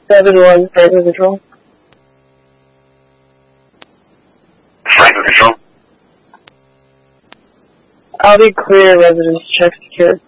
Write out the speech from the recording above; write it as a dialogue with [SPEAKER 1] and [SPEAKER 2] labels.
[SPEAKER 1] 7-1, Franklin Control.
[SPEAKER 2] Franklin Control.
[SPEAKER 1] I'll be clear, residence check secured.